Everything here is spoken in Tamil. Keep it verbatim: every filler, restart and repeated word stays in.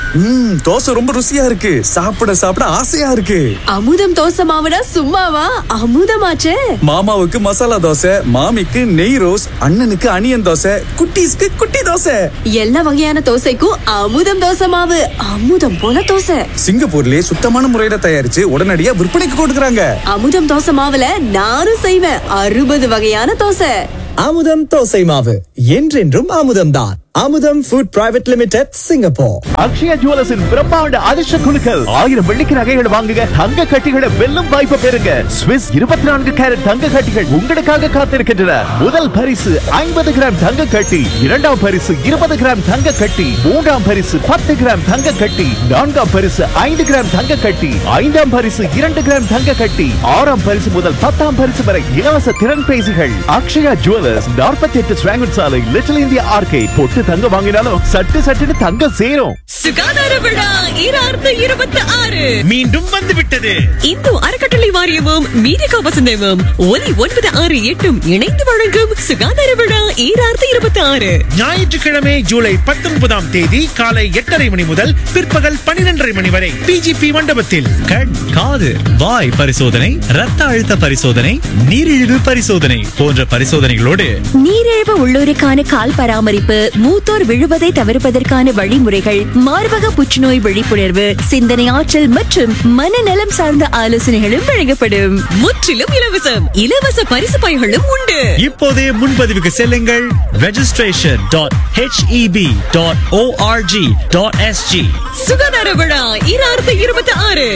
ம் தோசை ரொம்ப ருசியா இருக்கு. சாப்பிட சாப்பிட ஆசையா இருக்கு. அமுதம் தோசை மாவுனா சும்மாவா? அமுதமாச்சே. மாமாவுக்கு மசாலா தோசை, மாமிக்கு நெய் ரோஸ், அண்ணனுக்கு அனியன் தோசை, குட்டீஸ்க்கு குட்டி தோசை. எல்லா வகையான தோசைக்கும் அமுதம் தோசை மாவு. அமுதம் போல தோசை. சிங்கப்பூர்லயே சுத்தமான முறையில தயாரிச்சு உடனடியா விற்பனைக்கு கொடுக்கறாங்க. அமுதம் தோசை மாவுல நானும் செய்வேன். அறுபது வகையான தோசை. அமுதம் தோசை மாவு என்றென்றும் அமுதம் தான். அமுதம் food private limited, Singapore. Akshaya ஜுவல்லர்ஸின் பிரம்மாண்ட அதிர்ஷ்ட குலுக்கல். ஆயிரம் வெள்ளிக்கு நகைகள் வாங்குங்க, தங்க கட்டிகளை வெல்லும் வாய்ப்பு பெறுங்க. ஸ்விஸ் இருபத்தி நான்கு கேரட் தங்க கட்டிகள் உங்களுக்காக காத்திருக்கின்றன. முதல் பரிசு ஐம்பது கிராம் தங்க கட்டி, இரண்டாம் பரிசு இருபது கிராம் தங்க கட்டி, மூன்றாம் பரிசு பத்து கிராம் தங்க கட்டி, நான்காம் பரிசு ஐந்து கிராம் தங்க கட்டி, ஐந்தாம் பரிசு இரண்டு கிராம் தங்க கட்டி, ஆறாம் பரிசு முதல் பத்தாம் பரிசு வரை இலவச திறன் பேசிகள். அக்ஷயா ஜுவல்லர்ஸ், நாற்பத்தி எட்டு ஸ்வாங்கன் சாலை, லிட்டில் இந்தியா ஆர்கேட். பொட்டு தங்க வாங்கினாலும் சட்டு சட்டுன்னு தங்க சேரும். சுகாதார விழா ஈராயிரத்து இருபத்தி ஆறு மீண்டும் வந்துவிட்டது. இந்து அறக்கட்டளை வாரியமும் மீடிகா வசந்தமும் ஒலி ஒன்பது ஆறு எட்டும் இணைந்து வழங்கும் சுகாதார விழா ஈராயிரத்து இருபத்தி ஆறு ஞாயிற்றுக்கிழமை ஜூலை பத்தொன்பதாம் தேதி காலை எட்டரை மணி முதல் பிற்பகல் பன்னிரண்டரை மணி வரை பிஜிபி மண்டபத்தில் கண், காது, வாய் பரிசோதனை, ரத்த அழுத்த பரிசோதனை, நீரிழிவு பரிசோதனை போன்ற பரிசோதனைகளோடு நீரிழிவு உள்ளோருக்கான கால் பராமரிப்பு, மூத்தோர் விழுவதை தவிர்ப்பதற்கான வழிமுறைகள், மார்பக புற்றுநோய் விழிப்புணர்வு, சிந்தனை ஆற்றல் மற்றும் மனநலம் சார்ந்த ஆலோசனைகளும் வழங்கப்படும். முற்றிலும் இலவசம். இலவச பரிசு பைகளும் உண்டு. இப்போதே முன்பதிவுக்கு செல்லுங்கள். Registration dot HEP dot O R G dot SG. சுகாதார விழா ஈராயிரத்து இருபத்தி ஆறு